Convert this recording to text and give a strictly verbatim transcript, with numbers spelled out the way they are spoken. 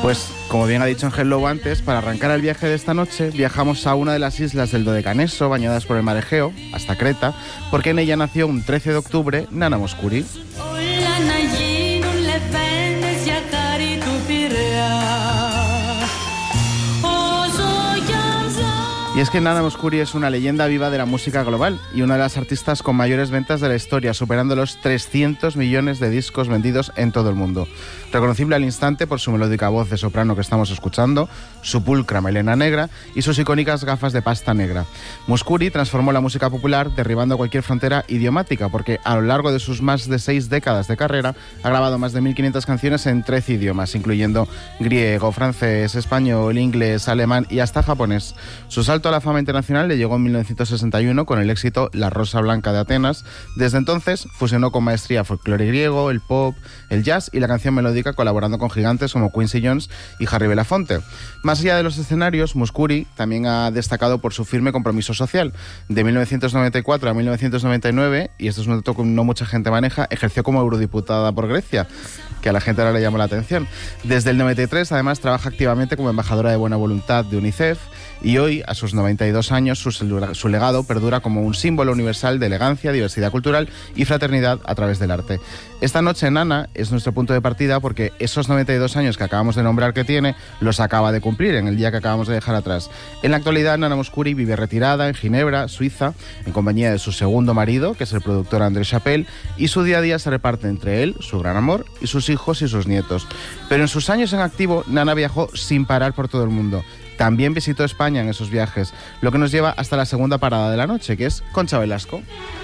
Pues, como bien ha dicho Ángel antes, para arrancar el viaje de esta noche, viajamos a una de las islas del Dodecaneso, bañadas por el mar Egeo, hasta Creta, porque en ella nació un trece de octubre Nana Mouskouri. Y es que Nana Mouskouri es una leyenda viva de la música global y una de las artistas con mayores ventas de la historia, superando los trescientos millones de discos vendidos en todo el mundo. Reconocible al instante por su melódica voz de soprano que estamos escuchando, su pulcra melena negra y sus icónicas gafas de pasta negra. Mouskouri transformó la música popular derribando cualquier frontera idiomática, porque a lo largo de sus más de seis décadas de carrera ha grabado más de mil quinientas canciones en trece idiomas, incluyendo griego, francés, español, inglés, alemán y hasta japonés. Su salto a la fama internacional le llegó en mil novecientos sesenta y uno con el éxito La Rosa Blanca de Atenas. Desde entonces fusionó con maestría folclore griego, el pop, el jazz y la canción melódica, colaborando con gigantes como Quincy Jones y Harry Belafonte. Más allá de los escenarios, Mouskouri también ha destacado por su firme compromiso social. De mil novecientos noventa y cuatro a mil novecientos noventa y nueve, y esto es un dato que no mucha gente maneja, ejerció como eurodiputada por Grecia, que a la gente ahora le llamó la atención. Desde el noventa y tres, además, trabaja activamente como embajadora de buena voluntad de UNICEF, y hoy, a sus noventa y dos años, su, su legado perdura como un símbolo universal de elegancia, diversidad cultural y fraternidad a través del arte. Esta noche, Nana es nuestro punto de partida porque esos noventa y dos años que acabamos de nombrar que tiene, los acaba de cumplir en el día que acabamos de dejar atrás. En la actualidad, Nana Mouskouri vive retirada en Ginebra, Suiza, en compañía de su segundo marido, que es el productor André Chapelle, y su día a día se reparte entre él, su gran amor, y sus hijos y sus nietos. Pero en sus años en activo, Nana viajó sin parar por todo el mundo. También visitó España en esos viajes, lo que nos lleva hasta la segunda parada de la noche, que es Concha Velasco.